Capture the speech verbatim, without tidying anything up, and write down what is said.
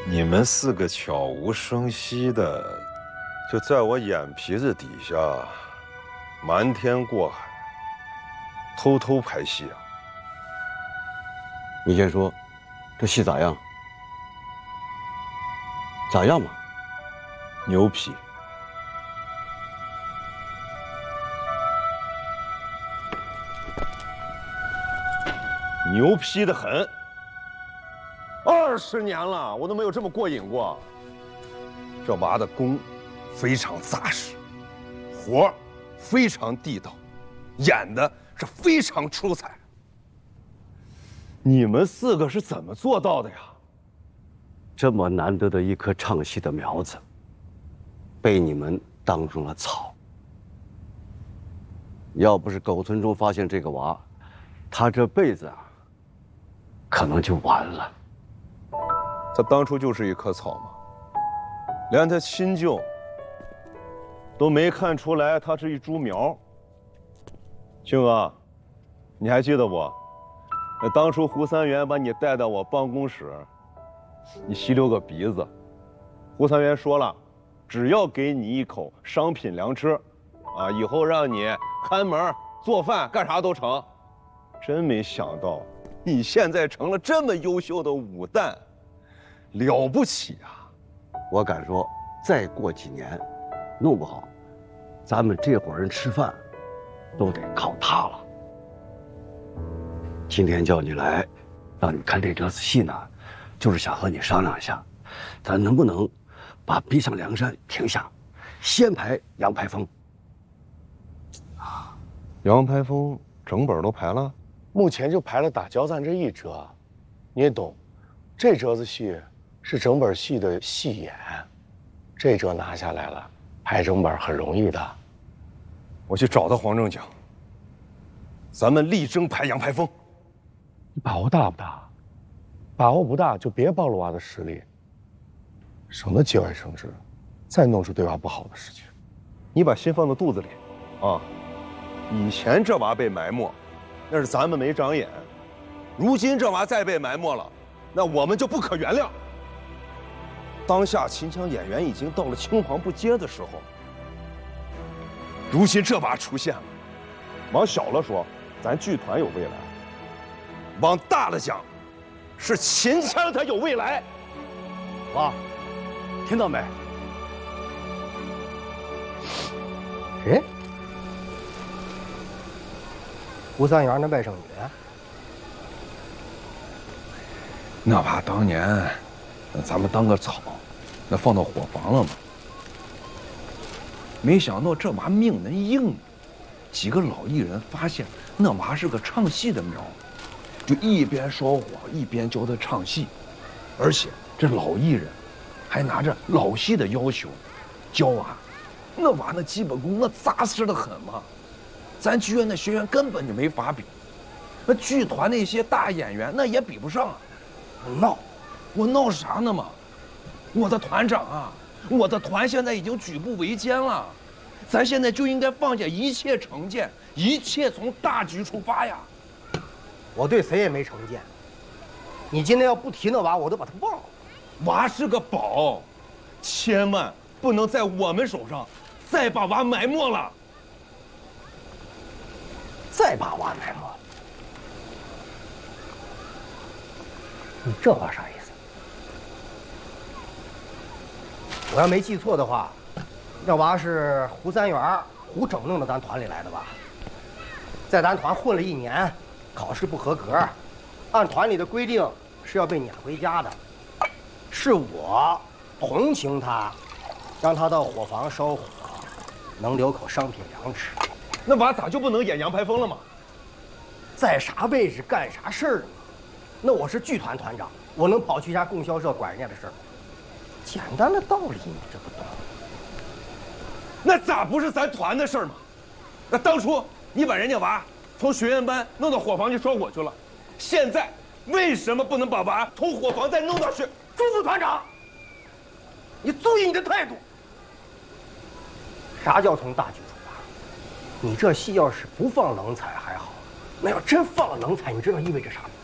你们四个悄无声息的，就在我眼皮子底下瞒天过海，偷偷拍戏啊！ 你先说，这戏咋样？咋样嘛？ 牛批！牛批的很。二十年了，我都没有这么过瘾过。这娃的功非常扎实，活非常地道，演的是非常出彩。你们四个是怎么做到的呀？ 这么难得的一棵唱戏的苗子，被你们当成了草。要不是狗村中发现这个娃，他这辈子啊，可能就完了。 他当初就是一棵草嘛，连他亲舅都没看出来他是一株苗。庆哥，你还记得不？那当初胡三元把你带到我办公室，你吸溜个鼻子。胡三元说了，只要给你一口商品粮吃，啊，以后让你看门、做饭，干啥都成。真没想到，你现在成了这么优秀的武旦。了不起啊！ 我敢说，再过几年，弄不好，咱们这伙人吃饭，都得靠他了。今天叫你来，让你看这折子戏呢，就是想和你商量一下，咱能不能把《逼上梁山》停下，先排杨排风。 啊，杨排风整本都排了， 目前就排了打交战这一折，你也懂，这折子戏。是整本戏的戏演，这折拿下来了，排整本很容易的。 我去找他黄正讲，咱们力争排杨排风。 你把握大不大？把握不大就别暴露娃的实力，省得节外生枝，再弄出对娃不好的事情。 你把心放到肚子里，啊！以前这娃被埋没，那是咱们没长眼；如今这娃再被埋没了，那我们就不可原谅。当下秦腔演员已经到了青黄不接的时候，如今这娃出现了，往小了说，咱剧团有未来；往大了讲，是秦腔它有未来。 娃，听到没？ 谁？胡三元那外甥女？ 那娃当年，咱们当个草。那放到伙房了吗？没想到这娃命能硬，几个老艺人发现那娃是个唱戏的苗，就一边烧火一边教他唱戏，而且这老艺人还拿着老戏的要求教娃，那娃那基本功那扎实的很嘛，咱剧院的学员根本就没法比，那剧团那些大演员那也比不上啊。闹，我闹啥呢嘛？我的团长啊，我的团现在已经举步维艰了，咱现在就应该放下一切成见，一切从大局出发呀。 我对谁也没成见，你今天要不提那娃，我都把他忘了。 娃是个宝，千万不能在我们手上再把娃埋没了。 再把娃埋没了？你这话啥意思？我要没记错的话，那娃是胡三元、胡整弄到咱团里来的吧？在咱团混了一年，考试不合格，按团里的规定是要被撵回家的。是我同情他，让他到伙房烧火，能留口商品粮吃。 那娃咋就不能演杨排风了吗？ 在啥位置干啥事儿呢？那我是剧团团长，我能跑去一家供销社管人家的事儿？简单的道理你这不懂？ 那咋不是咱团的事儿吗？那当初你把人家娃从学员班弄到伙房去烧火去了，现在为什么不能把娃从伙房再弄到学？ 朱副团长，你注意你的态度。啥叫从大局出发？你这戏要是不放冷彩还好，那要真放了冷彩，你知道意味着啥吗？